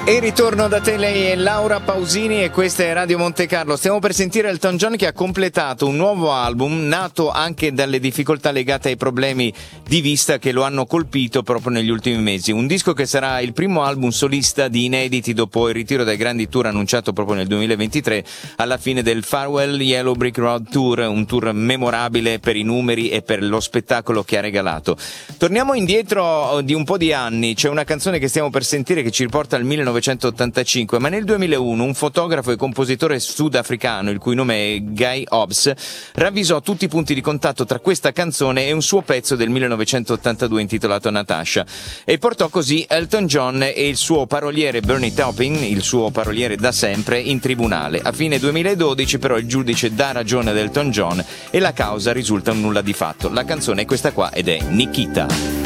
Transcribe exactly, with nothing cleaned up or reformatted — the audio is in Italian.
E il ritorno da te, lei è Laura Pausini e questa è Radio Monte Carlo. Stiamo per sentire Elton John che ha completato un nuovo album nato anche dalle difficoltà legate ai problemi di vista che lo hanno colpito proprio negli ultimi mesi. Un disco che sarà il primo album solista di inediti dopo il ritiro dai grandi tour annunciato proprio nel duemilaventitré alla fine del Farewell Yellow Brick Road Tour, un tour memorabile per i numeri e per lo spettacolo che ha regalato. Torniamo indietro di un po' di anni, c'è una canzone che stiamo per sentire che ci riporta al millenovecentottantacinque, ma nel duemilauno un fotografo e compositore sudafricano, il cui nome è Guy Hobbs, ravvisò tutti i punti di contatto tra questa canzone e un suo pezzo del millenovecentottantadue intitolato Natasha, e portò così Elton John e il suo paroliere Bernie Taupin, il suo paroliere da sempre, in tribunale. A fine duemiladodici però il giudice dà ragione ad Elton John e la causa risulta un nulla di fatto. La canzone è questa qua ed è Nikita.